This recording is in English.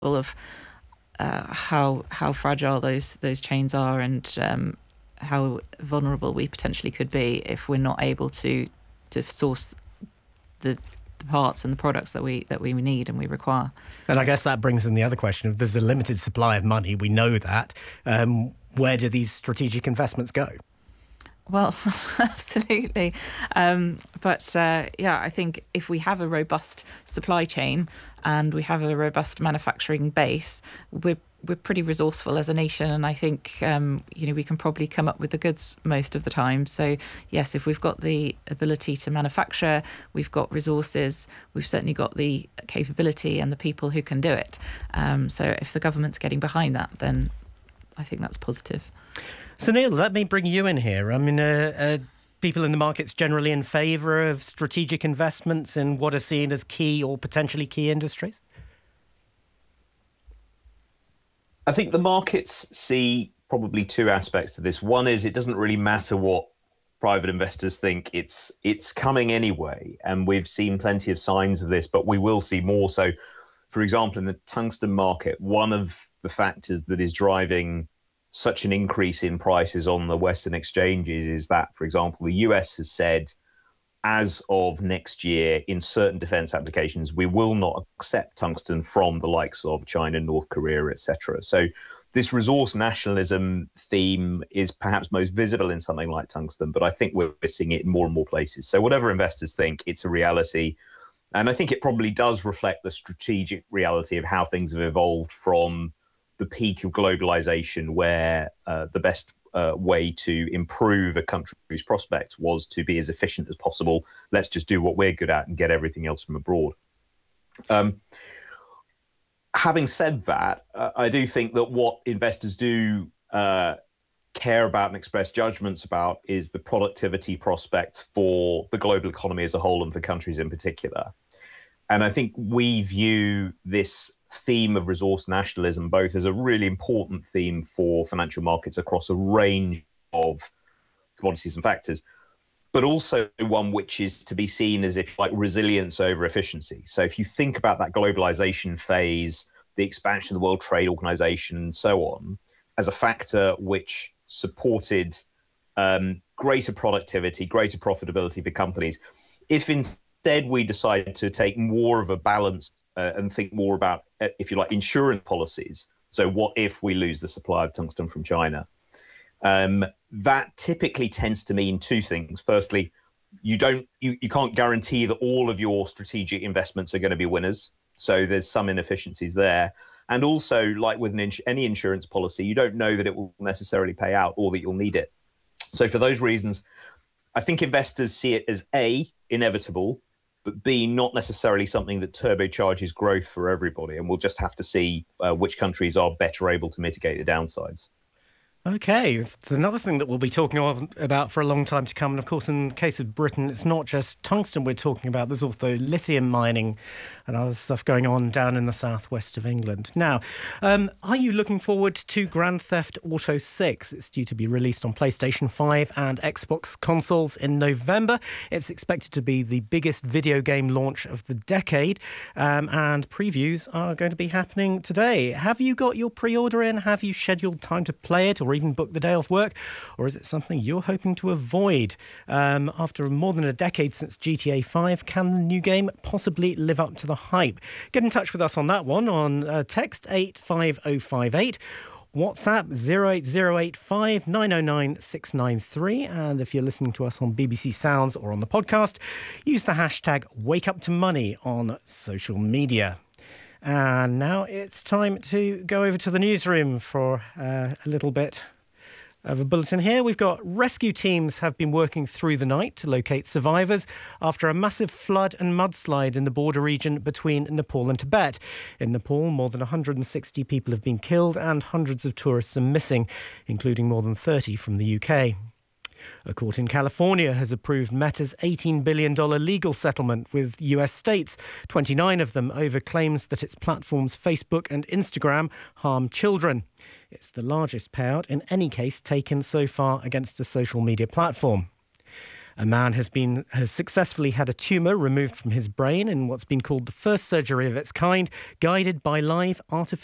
of how fragile those chains are, and how vulnerable we potentially could be if we're not able to source the parts and the products that we need and we require. And I guess that brings in the other question of, there's a limited supply of money, we know that. Where do these strategic investments go? Well, absolutely. I think if we have a robust supply chain and we have a robust manufacturing base, we're pretty resourceful as a nation, and I think we can probably come up with the goods most of the time. So yes, if we've got the ability to manufacture, we've got resources, we've certainly got the capability and the people who can do it. So if the government's getting behind that, then I think that's positive. So Neil, let me bring you in here. I mean, people in the market's generally in favour of strategic investments in what are seen as key or potentially key industries? I think the markets see probably two aspects to this. One is, it doesn't really matter what private investors think, it's coming anyway. And we've seen plenty of signs of this, but we will see more. So, for example, in the tungsten market, one of the factors that is driving such an increase in prices on the Western exchanges is that, for example, the US has said, as of next year, in certain defense applications, we will not accept tungsten from the likes of China, North Korea, etc. So this resource nationalism theme is perhaps most visible in something like tungsten, but I think we're seeing it in more and more places. So whatever investors think, it's a reality. And I think it probably does reflect the strategic reality of how things have evolved from the peak of globalization, where the best way to improve a country's prospects was to be as efficient as possible. Let's just do what we're good at and get everything else from abroad. Having said that, I do think that what investors do care about and express judgments about is the productivity prospects for the global economy as a whole and for countries in particular. And I think we view this theme of resource nationalism both as a really important theme for financial markets across a range of commodities and factors, but also one which is to be seen as, if like, resilience over efficiency. So if you think about that globalization phase, the expansion of the World Trade Organization and so on, as a factor which supported greater productivity, greater profitability for companies, if instead we decide to take more of a balance and think more about, if you like, insurance policies. So what if we lose the supply of tungsten from China? That typically tends to mean two things. Firstly, you can't guarantee that all of your strategic investments are going to be winners. So there's some inefficiencies there. And also, like with any insurance policy, you don't know that it will necessarily pay out or that you'll need it. So for those reasons, I think investors see it as A, inevitable, but B, not necessarily something that turbocharges growth for everybody. And we'll just have to see which countries are better able to mitigate the downsides. Okay, it's another thing that we'll be talking about for a long time to come. And of course, in the case of Britain, it's not just tungsten we're talking about. There's also lithium mining and other stuff going on down in the southwest of England. Now, are you looking forward to Grand Theft Auto 6? It's due to be released on PlayStation 5 and Xbox consoles in November. It's expected to be the biggest video game launch of the decade, and previews are going to be happening today. Have you got your pre-order in? Have you scheduled time to play it, or even book the day off work? Or is it something you're hoping to avoid? After more than a decade since GTA 5, can the new game possibly live up to the hype? Get in touch with us on that one on text 85058, WhatsApp 08085 909 693, and if you're listening to us on BBC Sounds or on the podcast, use the hashtag WakeUpToMoney on social media. And now it's time to go over to the newsroom for a little bit of a bulletin here. We've got rescue teams have been working through the night to locate survivors after a massive flood and mudslide in the border region between Nepal and Tibet. In Nepal, more than 160 people have been killed and hundreds of tourists are missing, including more than 30 from the UK. A court in California has approved Meta's $18 billion legal settlement with US states, 29 of them over claims that its platforms Facebook and Instagram harm children. It's the largest payout in any case taken so far against a social media platform. A man has successfully had a tumour removed from his brain in what's been called the first surgery of its kind, guided by live artificial